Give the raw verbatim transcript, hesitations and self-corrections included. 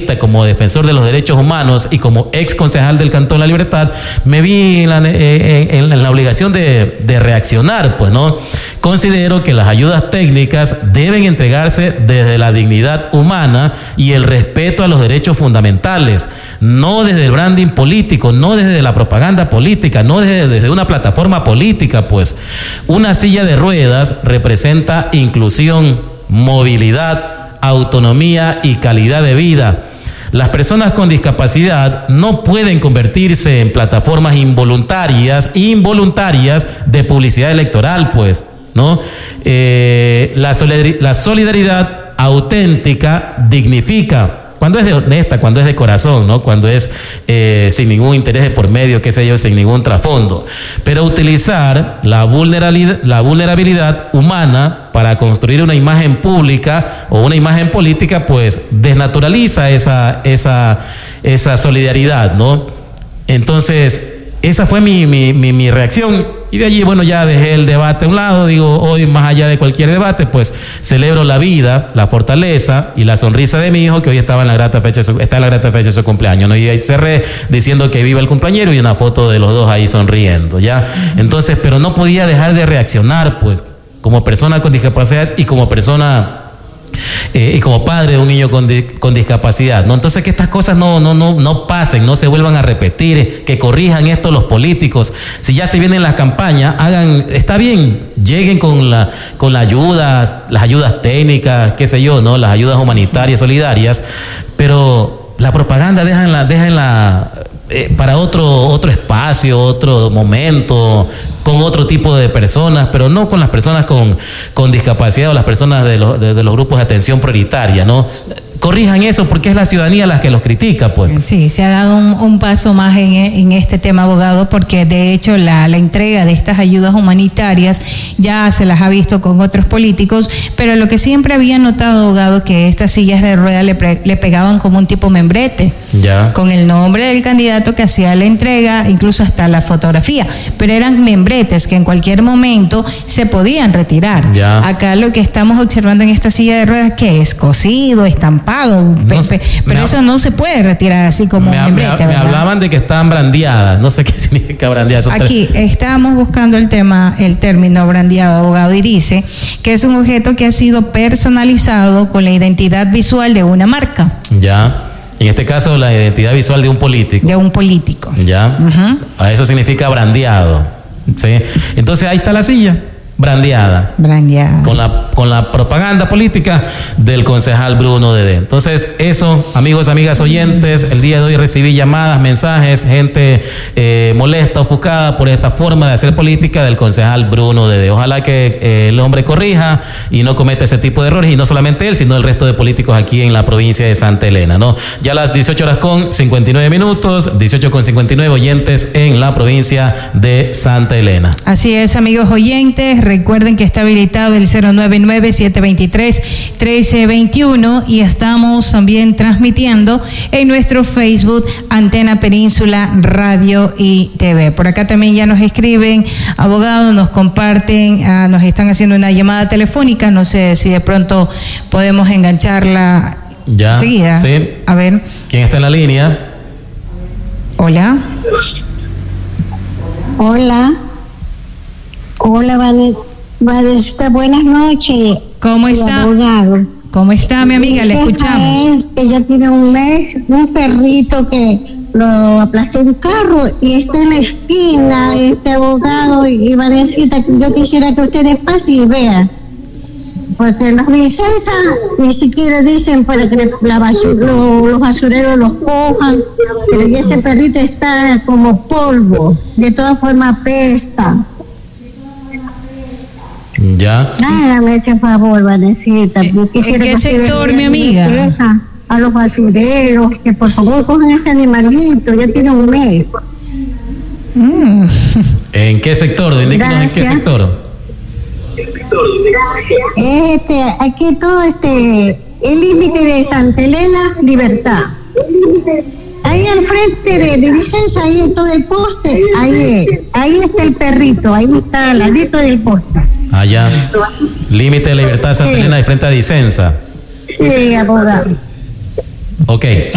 ahorita como defensor de los derechos humanos y como ex concejal del Cantón La Libertad, me vi en la, eh, en, en la obligación de, de reaccionar, pues, ¿no? Considero que las ayudas técnicas deben entregarse desde la dignidad humana y el respeto a los derechos fundamentales, no desde el branding político, no desde la propaganda política, no desde, desde una plataforma política, pues. Una silla de ruedas representa inclusión, movilidad, autonomía y calidad de vida. Las personas con discapacidad no pueden convertirse en plataformas involuntarias, involuntarias de publicidad electoral, pues, ¿no? Eh, la, solidar- la solidaridad auténtica dignifica, cuando es de honesta, cuando es de corazón, ¿no? Cuando es eh, sin ningún interés de por medio, qué sé yo, sin ningún trasfondo. Pero utilizar la vulnerabilidad, la vulnerabilidad humana para construir una imagen pública o una imagen política, pues desnaturaliza esa, esa, esa solidaridad, ¿no? Entonces, esa fue mi, mi, mi, mi reacción. Y de allí, bueno, ya dejé el debate a un lado. Digo, hoy más allá de cualquier debate, pues celebro la vida, la fortaleza y la sonrisa de mi hijo, que hoy estaba en la grata fecha de su, está en la grata fecha de su cumpleaños, ¿no? Y ahí cerré diciendo que viva el cumpleañero y una foto de los dos ahí sonriendo, ¿ya? Entonces, pero no podía dejar de reaccionar, pues, como persona con discapacidad y como persona... Eh, y como padre de un niño con, di- con discapacidad, ¿no? Entonces que estas cosas no, no, no, no pasen, no se vuelvan a repetir, que corrijan esto los políticos. Si ya se vienen las campañas, hagan, está bien, lleguen con la, con las ayudas, las ayudas técnicas, qué sé yo, ¿no? Las ayudas humanitarias, solidarias, pero la propaganda déjenla, déjenla eh, para otro, otro espacio, otro momento, con otro tipo de personas, pero no con las personas con, con discapacidad o las personas de los, de, de los grupos de atención prioritaria, ¿no? Corrijan eso porque es la ciudadanía la que los critica, pues. Sí, se ha dado un, un paso más en, en este tema, abogado, porque de hecho la, la entrega de estas ayudas humanitarias ya se las ha visto con otros políticos, pero lo que siempre había notado, abogado, que estas sillas de ruedas le, pre, le pegaban como un tipo membrete, ya, con el nombre del candidato que hacía la entrega, incluso hasta la fotografía, pero eran membretes que en cualquier momento se podían retirar. Ya. Acá lo que estamos observando en esta silla de ruedas, que es cosido, estampado, No sé, pero me, eso no se puede retirar así como me, un membrete, me, me ¿verdad? hablaban de que estaban brandeadas, no sé qué significa brandeadas. Aquí estábamos buscando el tema, el término brandeado, abogado, y dice que es un objeto que ha sido personalizado con la identidad visual de una marca. Ya, en este caso la identidad visual de un político. De un político. Ya, Uh-huh. a eso significa brandeado, ¿sí? Entonces ahí está la silla, brandeada. Brandeada. Con la, con la propaganda política del concejal Bruno Dedé. Entonces, eso, amigos, amigas oyentes, el día de hoy recibí llamadas, mensajes, gente eh, molesta, ofuscada por esta forma de hacer política del concejal Bruno Dedé. Ojalá que eh, el hombre corrija y no cometa ese tipo de errores, y no solamente él, sino el resto de políticos aquí en la provincia de Santa Elena, ¿no? Ya a las dieciocho horas con cincuenta y nueve minutos, dieciocho con cincuenta y nueve oyentes en la provincia de Santa Elena. Así es, amigos oyentes, recuerden que está habilitado el cero nueve nueve, siete dos tres, uno tres dos uno y estamos también transmitiendo en nuestro Facebook Antena Península Radio y T V. Por acá también ya nos escriben, abogados, nos comparten, uh, nos están haciendo una llamada telefónica, no sé si de pronto podemos engancharla ya, enseguida. Sí. A ver. ¿Quién está en la línea? Hola. Hola. Hola, Vanessa, buenas noches. ¿Cómo está? Abogado. ¿Cómo está, mi amiga? Le escuchamos. Es que ya tiene un mes, un perrito que lo aplastó un carro y está en la esquina, este abogado y Vanesita, yo quisiera que ustedes pasen y vean. Porque los licencias ni siquiera dicen para que la basura, lo, los basureros los cojan, pero y ese perrito está como polvo, de todas formas apesta. Ya. Hágame ese favor, Vanesita. Yo quisiera ¿En qué que sector, ustedes mi amiga? queja a los basureros, que por favor cojan ese animalito, ya tiene un mes. Mm. ¿En qué sector? Indíquenos en qué Gracias. sector. Este, aquí todo este, el límite de Santa Elena, Libertad. Ahí al frente de, de licencia, ahí en todo el poste, ahí es, ahí está el perrito, ahí está al ladito del poste. Allá. Límite de Libertad Santa Sí. Elena de frente a Dicenza. Sí, abogado. Ok.